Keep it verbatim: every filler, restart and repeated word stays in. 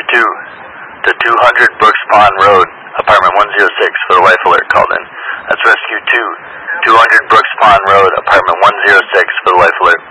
two to two hundred Brooks Pond Road, apartment one oh six for the life alert called in. That's rescue two, two hundred Brooks Pond Road, apartment one oh six for the life alert.